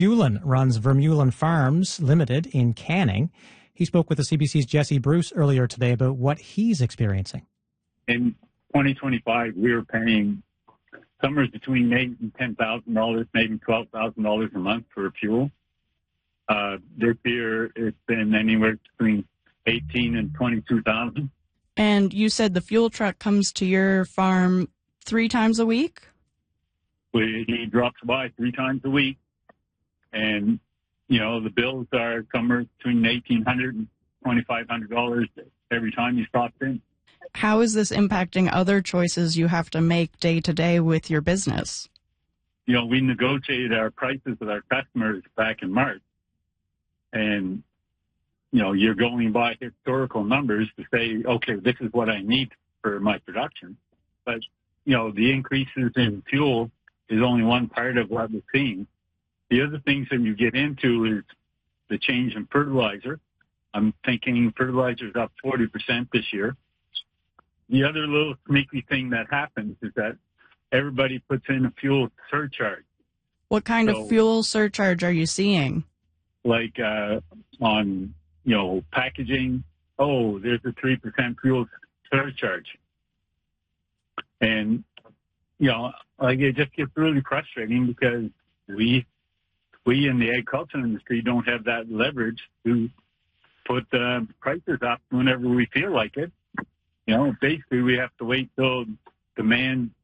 Vermeulen runs Vermeulen Farms Limited in Canning. He spoke with the CBC's Jesse Bruce earlier today about what he's experiencing. In 2025, we were paying somewhere between $8,000 and $10,000, maybe $12,000 a month for fuel. This year, it's been anywhere between $18,000 and $22,000. And you said the fuel truck comes to your farm 3 times a week? He drops by 3 times a week, and the bills are somewhere between $1,800 and $2,500 every time he stops in. How is this impacting other choices you have to make day to day with your business? We negotiated our prices with our customers back in March, and you're going by historical numbers to say, okay, this is what I need for my production. But, the increases in fuel is only one part of what we're seeing. The other things that you get into is the change in fertilizer. I'm thinking fertilizer's up 40% this year. The other little sneaky thing that happens is that everybody puts in a fuel surcharge. What kind of fuel surcharge are you seeing? Like on packaging, there's a 3% fuel surcharge. And, it just gets really frustrating because we in the agriculture industry don't have that leverage to put the prices up whenever we feel like it. Basically we have to wait till demand